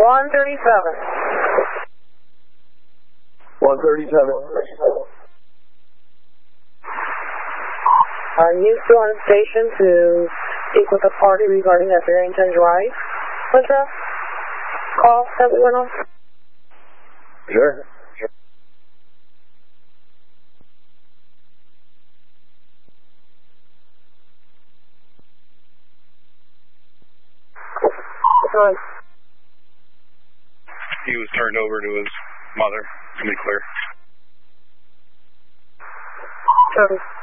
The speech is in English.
137. 137. Are you still on station to speak with the party regarding that Barrington Drive address call that we went on? Sure. Sorry. He was turned over to his mother, to be clear. Sorry.